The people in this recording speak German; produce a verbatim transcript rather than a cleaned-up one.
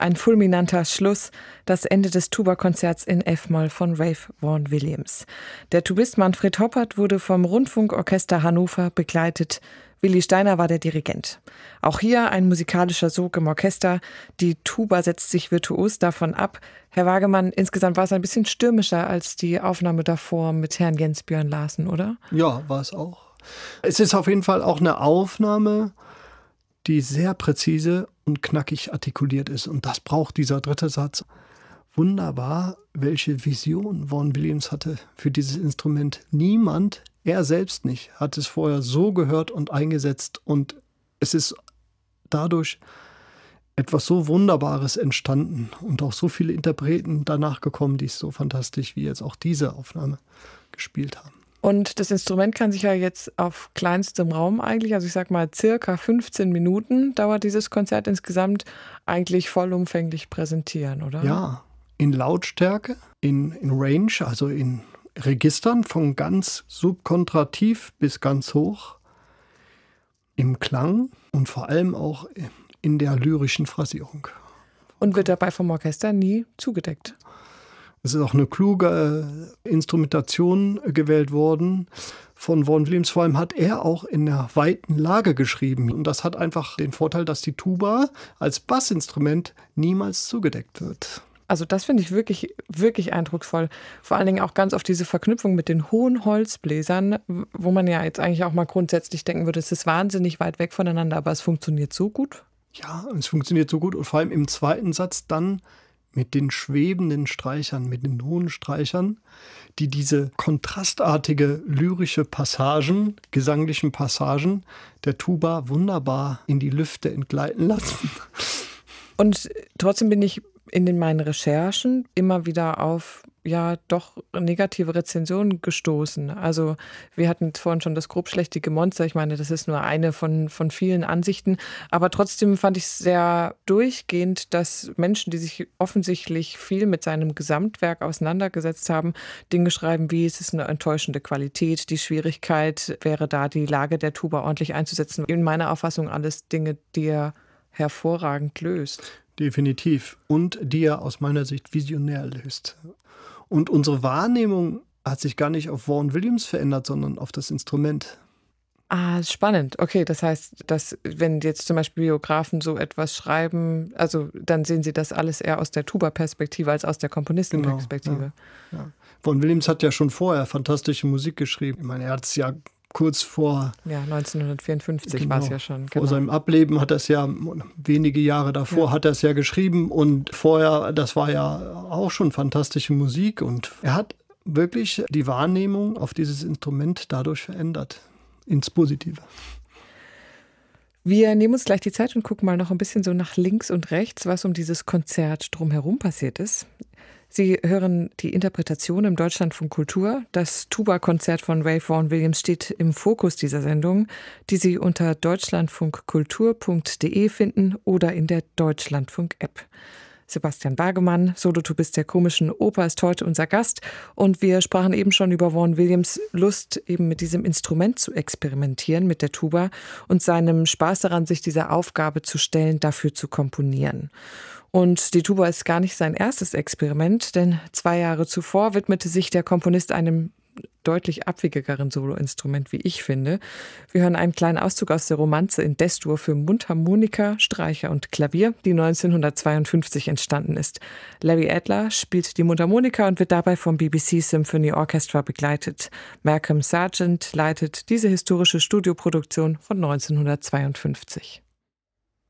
Ein fulminanter Schluss, das Ende des Tuba-Konzerts in F-Moll von Ralph Vaughan Williams. Der Tubist Manfred Hoppert wurde vom Rundfunkorchester Hannover begleitet. Willi Steiner war der Dirigent. Auch hier ein musikalischer Sog im Orchester. Die Tuba setzt sich virtuos davon ab. Herr Wagemann, insgesamt war es ein bisschen stürmischer als die Aufnahme davor mit Herrn Jens Björn Larsen, oder? Ja, war es auch. Es ist auf jeden Fall auch eine Aufnahme, die sehr präzise und knackig artikuliert ist. Und das braucht dieser dritte Satz. Wunderbar, welche Vision Vaughan Williams hatte für dieses Instrument. Niemand, er selbst nicht, hat es vorher so gehört und eingesetzt. Und es ist dadurch etwas so Wunderbares entstanden. Und auch so viele Interpreten danach gekommen, die es so fantastisch wie jetzt auch diese Aufnahme gespielt haben. Und das Instrument kann sich ja jetzt auf kleinstem Raum eigentlich, also ich sag mal circa fünfzehn Minuten dauert dieses Konzert insgesamt, eigentlich vollumfänglich präsentieren, oder? Ja, in Lautstärke, in, in Range, also in Registern von ganz subkontrativ bis ganz hoch, im Klang und vor allem auch in der lyrischen Phrasierung. Und wird dabei vom Orchester nie zugedeckt? Es ist auch eine kluge Instrumentation gewählt worden von Vaughan Williams. Vor allem hat er auch in der weiten Lage geschrieben. Und das hat einfach den Vorteil, dass die Tuba als Bassinstrument niemals zugedeckt wird. Also das finde ich wirklich, wirklich eindrucksvoll. Vor allen Dingen auch ganz auf diese Verknüpfung mit den hohen Holzbläsern, wo man ja jetzt eigentlich auch mal grundsätzlich denken würde, es ist wahnsinnig weit weg voneinander, aber es funktioniert so gut. Ja, es funktioniert so gut und vor allem im zweiten Satz dann mit den schwebenden Streichern, mit den hohen Streichern, die diese kontrastartige lyrische Passagen, gesanglichen Passagen der Tuba wunderbar in die Lüfte entgleiten lassen. Und trotzdem bin ich in den meinen Recherchen immer wieder auf ja doch negative Rezensionen gestoßen. Also wir hatten vorhin schon das grobschlächtige Monster. Ich meine, das ist nur eine von, von vielen Ansichten. Aber trotzdem fand ich es sehr durchgehend, dass Menschen, die sich offensichtlich viel mit seinem Gesamtwerk auseinandergesetzt haben, Dinge schreiben wie, es ist eine enttäuschende Qualität, die Schwierigkeit wäre da, die Lage der Tuba ordentlich einzusetzen. In meiner Auffassung alles Dinge, die er hervorragend löst. Definitiv. Und die er aus meiner Sicht visionär löst. Und unsere Wahrnehmung hat sich gar nicht auf Vaughan Williams verändert, sondern auf das Instrument. Ah, spannend. Okay, das heißt, dass wenn jetzt zum Beispiel Biografen so etwas schreiben, also dann sehen sie das alles eher aus der Tuba-Perspektive als aus der Komponistenperspektive. Genau, ja, ja. Vaughan Williams hat ja schon vorher fantastische Musik geschrieben. Ich meine, er hat es ja kurz vor... Ja, neunzehnhundertvierundfünfzig genau, war es ja schon. Vor genau. seinem Ableben hat er es ja, wenige Jahre davor ja. hat er es ja geschrieben. Und vorher, das war ja auch schon fantastische Musik. Und er hat wirklich die Wahrnehmung auf dieses Instrument dadurch verändert. Ins Positive. Wir nehmen uns gleich die Zeit und gucken mal noch ein bisschen so nach links und rechts, was um dieses Konzert drumherum passiert ist. Sie hören die Interpretation im Deutschlandfunk Kultur. Das Tuba-Konzert von Ralph Vaughan Williams steht im Fokus dieser Sendung, die Sie unter deutschlandfunkkultur punkt de finden oder in der Deutschlandfunk-App. Sebastian Wagemann, Solotubist der Komischen Oper, ist heute unser Gast. Und wir sprachen eben schon über Vaughan Williams' Lust, eben mit diesem Instrument zu experimentieren, mit der Tuba, und seinem Spaß daran, sich dieser Aufgabe zu stellen, dafür zu komponieren. Und die Tuba ist gar nicht sein erstes Experiment, denn zwei Jahre zuvor widmete sich der Komponist einem deutlich abwegigeren Soloinstrument, wie ich finde. Wir hören einen kleinen Auszug aus der Romanze in D-Dur für Mundharmonika, Streicher und Klavier, die neunzehnhundertzweiundfünfzig entstanden ist. Larry Adler spielt die Mundharmonika und wird dabei vom B B C Symphony Orchestra begleitet. Malcolm Sargent leitet diese historische Studioproduktion von neunzehnhundertzweiundfünfzig.